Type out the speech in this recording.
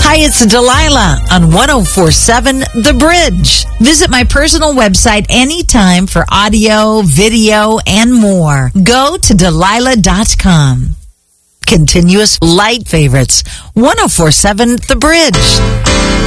Hi, it's Delilah on 104.7 The Bridge. Visit my personal website anytime for audio, video, and more. Go to Delilah.com. Continuous light favorites. 104.7 The Bridge.